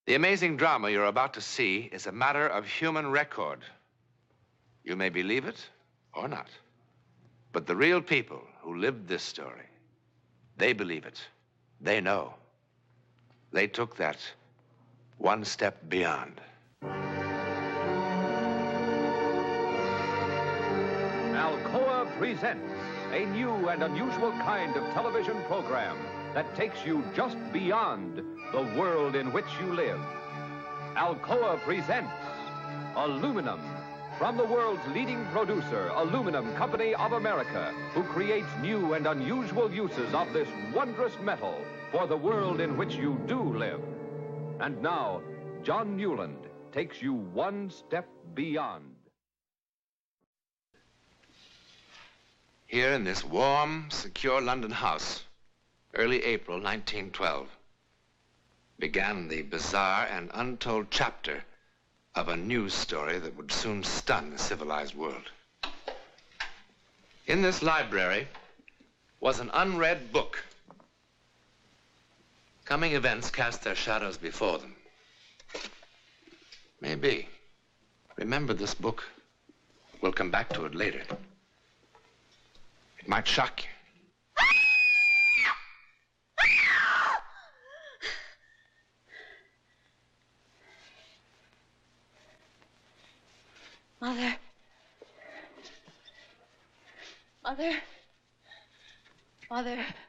The amazing drama you're about to see is a matter of human record. You may believe it or not, but the real people who lived this story, they believe it. They know. They took that one step beyond. Alcoa presents a new and unusual kind of television program that takes you just beyond the world in which you live. Alcoa presents Aluminum, from the world's leading producer, Aluminum Company of America, who creates new and unusual uses of this wondrous metal for the world in which you do live. And now, John Newland takes you one step beyond. Here in this warm, secure London house, early April 1912, began the bizarre and untold chapter of a news story that would soon stun the civilized world. In this library was an unread book. Coming events cast their shadows before them. Maybe. Remember this book. We'll come back to it later. It might shock you. Mother. Mother. Mother.